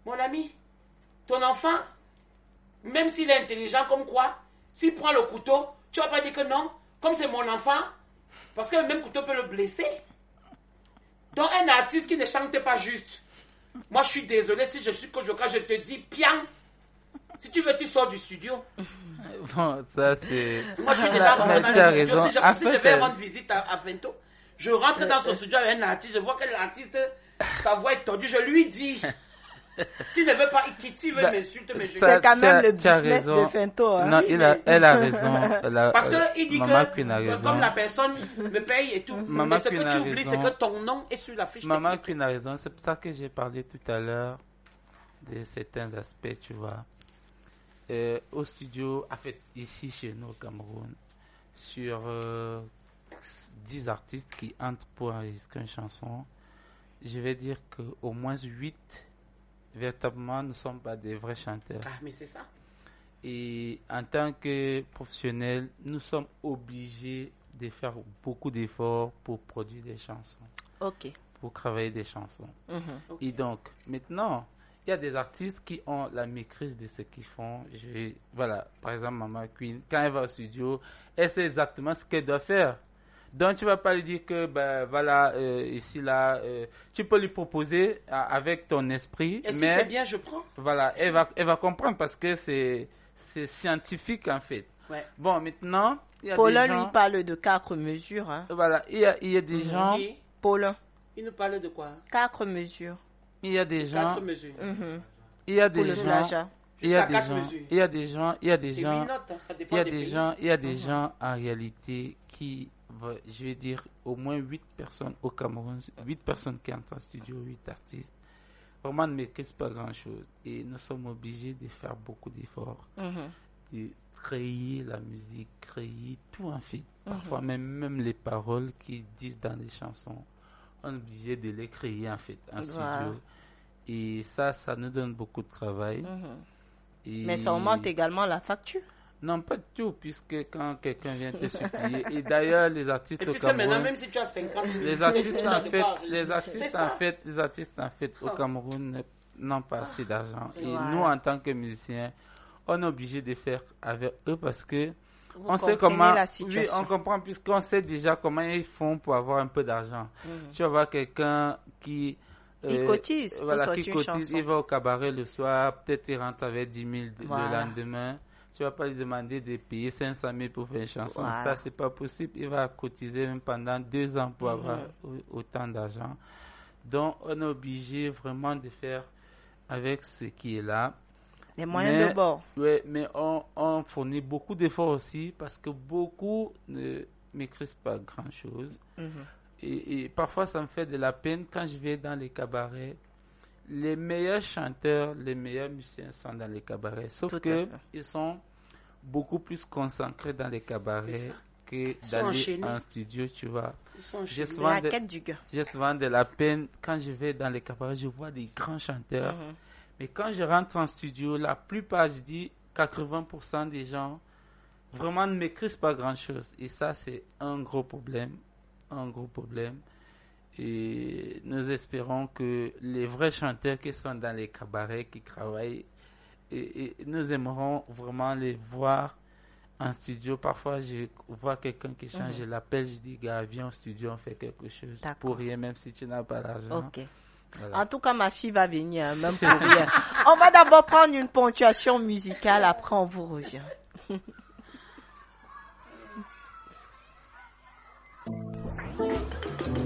Mon ami, ton enfant, même s'il est intelligent comme quoi, s'il prend le couteau, tu vas pas dire que non, comme c'est mon enfant, parce que le même couteau peut le blesser. Donc un artiste qui ne chante pas juste, moi je suis désolé si je suis Kojoka, je te dis, pian, si tu veux tu sors du studio. Bon, ça c'est... Moi je suis déjà rentré dans le studio, si je vais rendre visite à Vento, je rentre dans son studio avec un artiste, je vois que l'artiste, sa voix est tordue, je lui dis... S'il ne veut pas, il quitte, s'il veut m'insulter, mais je... C'est quand même le business de Vento. Hein. Non, elle a raison. Parce qu'il dit Maman que, Queen a raison. comme la personne me paye et tout, Maman mais ce Queen que tu a oublies, raison. c'est que ton nom est sur la fiche Maman technique. Queen a raison. C'est pour ça que j'ai parlé tout à l'heure de certains aspects, tu vois. Au studio, en fait, ici chez nous au Cameroun, sur 10 artistes qui entrent pour enregistrer une chanson, je vais dire qu'au moins 8 véritablement ne sont pas des vrais chanteurs. Ah, mais c'est ça. Et en tant que professionnels, nous sommes obligés de faire beaucoup d'efforts pour produire des chansons. Ok. Pour travailler des chansons. Okay. Et donc, maintenant, il y a des artistes qui ont la maîtrise de ce qu'ils font. Voilà, par exemple, Maman Queen, quand elle va au studio, elle sait exactement ce qu'elle doit faire. Donc, tu vas pas lui dire que, ben, voilà, ici, là, tu peux lui proposer avec ton esprit. Et si mais, c'est bien, je prends. Voilà, elle va comprendre parce que c'est scientifique, en fait. Ouais. Bon, maintenant, il y a Paulin des gens... lui parle de 4 mesures. Hein. Voilà, il y a des gens... Oui. Paulin. Il nous parle de quoi? 4 mesures. Il y a des gens... 4 mesures. Il y a Pour des le gens... plagiat. Il y a Jusqu'à des 4 gens... mesures. Il y a des gens... Il y a des C'est gens... 8 notes, ça dépend Il y a des des pays. gens... Il y a des gens, en réalité, qui... Je vais dire, au moins 8 personnes au Cameroun, 8 personnes qui entrent en studio, 8 artistes, vraiment ne maîtrisent pas grand-chose. Et nous sommes obligés de faire beaucoup d'efforts, de créer la musique, créer tout en fait. Parfois même les paroles qu'ils disent dans les chansons, on est obligé de les créer en fait en studio. Et ça nous donne beaucoup de travail. Et mais ça augmente également la facture. non, pas du tout, puisque quand quelqu'un vient te supplier, et d'ailleurs les artistes au Cameroun, maintenant, même si tu as 50 les artistes en fait au Cameroun n'ont pas assez d'argent. Et nous, en tant que musiciens, on est obligé de faire avec eux parce que on sait comment, oui, on comprend puisqu'on sait déjà comment ils font pour avoir un peu d'argent. Tu vas voir quelqu'un qui il cotise, voilà, qui cotise, il va au cabaret le soir, peut-être il rentre avec 10 000 le lendemain. Tu vas pas lui demander de payer 500 000 pour faire une chanson. Ça, c'est pas possible. Il va cotiser même pendant 2 ans pour avoir autant d'argent. Donc, on est obligé vraiment de faire avec ce qui est là. Les moyens de bord. Oui, mais on fournit beaucoup d'efforts aussi parce que beaucoup ne maîtrisent pas grand-chose. Et parfois, ça me fait de la peine quand je vais dans les cabarets. Les meilleurs chanteurs, les meilleurs musiciens sont dans les cabarets. Sauf qu'ils sont beaucoup plus concentrés dans les cabarets que d'aller en studio, tu vois. J'ai souvent de la peine quand je vais dans les cabarets, je vois des grands chanteurs. Mais quand je rentre en studio, la plupart, je dis 80% des gens vraiment ne maîtrisent pas grand-chose. Et ça, c'est un gros problème. Et nous espérons que les vrais chanteurs qui sont dans les cabarets, qui travaillent, et nous aimerons vraiment les voir en studio. Parfois, je vois quelqu'un qui chante, je l'appelle, je dis, gars, viens au studio, on fait quelque chose. Pour rien, même si tu n'as pas l'argent. Ok. Voilà. En tout cas, ma fille va venir, même pour rien. On va d'abord prendre une ponctuation musicale, après on vous revient.